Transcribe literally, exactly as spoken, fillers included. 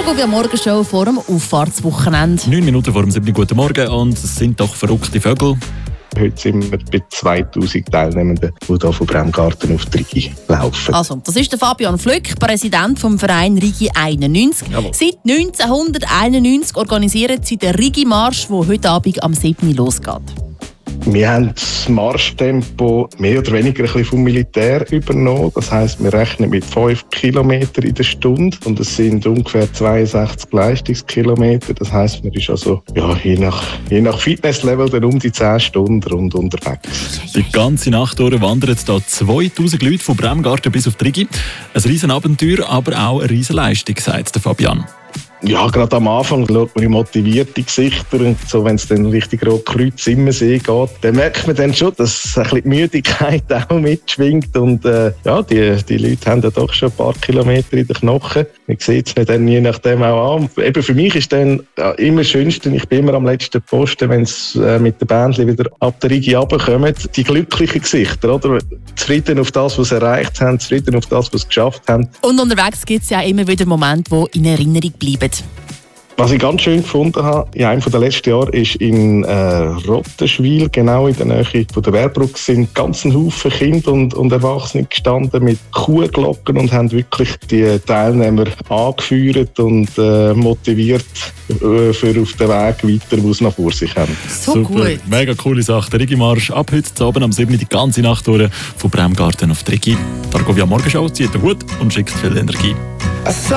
Argovia Morgenshow vor dem Auffahrtswochenende. Neun Minuten vor dem siebten Guten Morgen und es sind doch verrückte Vögel. Heute sind wir bei zweitausend Teilnehmenden, die hier von Bremgarten auf die Rigi laufen. Also, das ist der Fabian Flück, Präsident vom Verein Rigi einundneunzig. Jawohl. Seit neunzehnhunderteinundneunzig organisieren sie den Rigi-Marsch, der heute Abend am siebten losgeht. Wir haben das Marschtempo mehr oder weniger ein bisschen vom Militär übernommen. Das heisst, wir rechnen mit fünf Kilometern in der Stunde und es sind ungefähr zweiundsechzig Leistungskilometer. Das heisst, man ist also ja, je nach, je nach Fitnesslevel dann um die zehn Stunden rund unterwegs. Die ganze Nacht durch wandern da zweitausend Leute von Bremgarten bis auf die Rigi. Ein riesen Abenteuer, aber auch eine riesen Leistung, sagt der Fabian. Ja, gerade am Anfang schaut man in motivierte Gesichter und so, wenn es dann Richtung Rotkreuz Immersee geht, dann merkt man dann schon, dass ein bisschen die Müdigkeit auch mitschwingt und äh, ja, die, die Leute haben ja doch schon ein paar Kilometer in den Knochen. Man sieht es mir dann je nachdem auch an. Eben für mich ist dann ja, immer das Schönste, ich bin immer am letzten Posten, wenn es äh, mit den Bändchen wieder ab der Rigi runterkommen, die glücklichen Gesichter, oder? Zufrieden auf das, was sie erreicht haben, zufrieden auf das, was sie geschafft haben. Und unterwegs gibt es ja immer wieder Momente, die in Erinnerung bleiben. Was ich ganz schön gefunden habe, in einem der letzten Jahre ist in äh, Rottenschwil, genau in der Nähe von der Wehrbrücke, sind ganz ein Haufen Kinder und, und Erwachsene gestanden mit Kuhglocken und haben wirklich die Teilnehmer angeführt und äh, motiviert äh, für auf den Weg weiter, den sie noch vor sich haben. So Super, gut. mega coole Sache. Der Rigi-Marsch ab heute zu Abend am siebten die ganze Nacht durch von Bremgarten auf die Rigi. Die Argovia Morgenshow zieht den Hut und schickt viel Energie.